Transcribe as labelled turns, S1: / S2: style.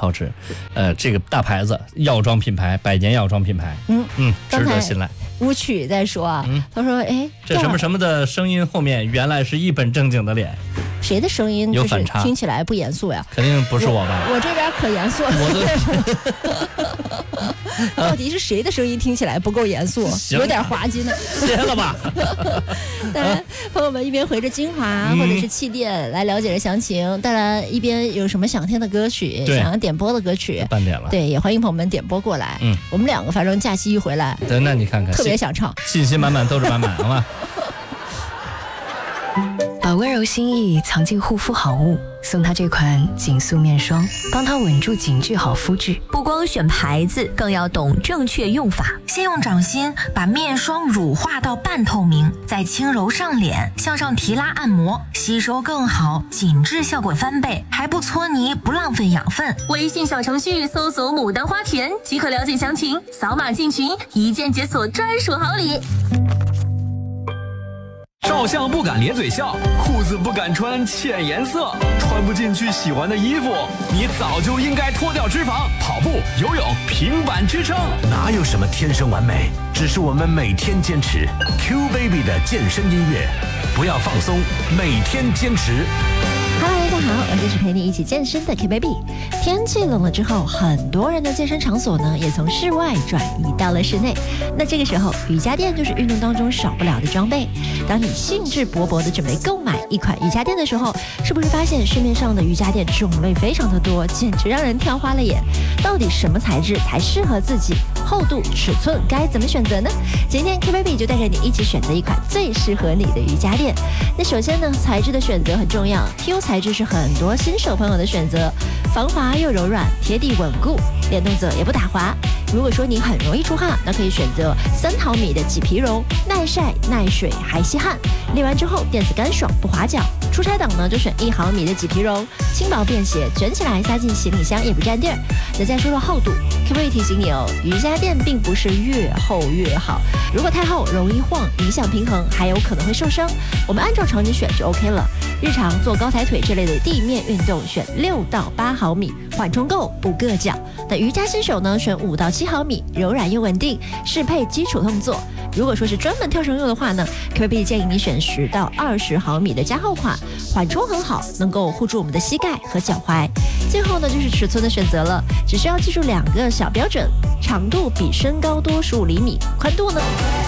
S1: 好吃。这个大牌子药妆品牌，百年药妆品牌，值得信赖。
S2: 舞曲在说啊，他说哎，
S1: 这什么什么的声音后面原来是一本正经的脸。
S2: 谁的声音就是听起来不严肃呀？
S1: 肯定不是我吧？
S2: 我这边可严肃了。到底是谁的声音听起来不够严肃，有点滑稽呢？
S1: 歇了吧。
S2: 当然，朋友们一边回着金华或者是气垫来了解着详情，当然一边有什么想听的歌曲，想要点播的歌曲，
S1: 半点了，
S2: 对，也欢迎朋友们点播过来。我们两个反正假期一回来，
S1: 对，那你看看，
S2: 特别想唱，
S1: 信心满满，斗志满满，好吗？
S3: 把温柔心意藏进护肤好物，送他这款紧塑面霜，帮他稳住紧致好肤质。
S4: 不光选牌子，更要懂正确用法。先用掌心把面霜乳化到半透明，再轻揉上脸，向上提拉按摩，吸收更好，紧致效果翻倍，还不搓泥，不浪费养分。
S5: 微信小程序搜索牡丹花田即可了解详情，扫码进群，一键解锁专属好礼。
S6: 照相不敢咧嘴笑，裤子不敢穿浅颜色，穿不进去喜欢的衣服，你早就应该脱掉脂肪，跑步、游泳、平板支撑。
S7: 哪有什么天生完美，只是我们每天坚持。Q Baby 的健身音乐，不要放松，每天坚持。
S2: Hello， 大家好，我就是陪你一起健身的 Q Baby。天气冷了之后，很多人的健身场所呢，也从室外转移到了室内。那这个时候，瑜伽垫就是运动当中少不了的装备。当你兴致勃勃地准备购买一款瑜伽垫的时候，是不是发现市面上的瑜伽垫种类非常的多，简直让人挑花了眼？到底什么材质才适合自己？厚度、尺寸该怎么选择呢？今天 Q Baby 就带着你一起选择一款最适合你的瑜伽垫。那首先呢，材质的选择很重要。PU 材质是很多新手朋友的选择，防滑又柔软，贴地稳固，练动者也不打滑。如果说你很容易出汗，那可以选择3毫米的麂皮绒，耐晒、耐水还吸汗，练完之后垫子干爽不滑脚。出差党呢就选1毫米的麂皮绒，轻薄便携，卷起来塞进行李箱也不占地儿。那再说说厚度，可不可以提醒你哦，瑜伽垫并不是越厚越好，如果太厚容易晃，影响平衡，还有可能会受伤。我们按照场景选就 OK 了。日常做高抬腿这类的地面运动选6到8毫米，缓冲够不硌脚。那瑜伽新手呢选5到7毫米，柔软又稳定，适配基础动作。如果说是专门跳绳用的话呢， QB 建议你选10到20毫米的加厚款，缓冲很好，能够护住我们的膝盖和脚踝。最后呢就是尺寸的选择了，只需要记住2个小标准：长度比身高多15厘米，宽度呢